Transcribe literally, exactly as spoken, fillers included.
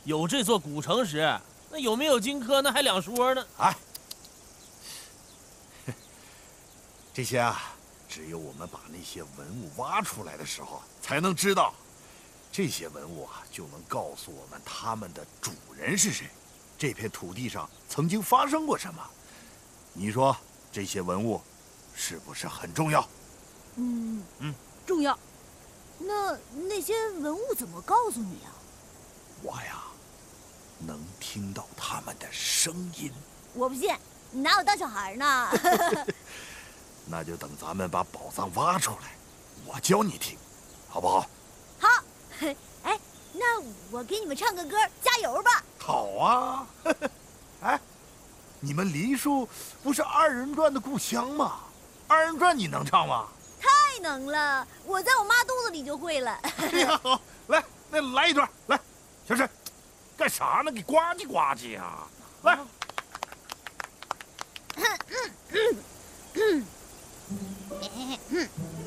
有这座古城时，那有没有荆轲那还两说呢。 哎，这些啊，只有我们把那些文物挖出来的时候，才能知道。这些文物啊，就能告诉我们他们的主人是谁，这片土地上曾经发生过什么。你说这些文物是不是很重要？ 嗯嗯， 重要。那那些文物怎么告诉你啊？ 我呀，能听到他们的声音。 我不信，你哪有当小孩呢？ 那就等咱们把宝藏挖出来，我教你听，好不好？ 好。哎，那我给你们唱个歌，加油吧！ 好啊。哎，你们梨树不是二人转的故乡吗？二人转你能唱吗？ 太能了，我在我妈肚子里就会了。 哎呀，好，来，那来一段，来，小沈，干啥呢？给呱唧呱唧呀！来。 嗯嗯嗯嗯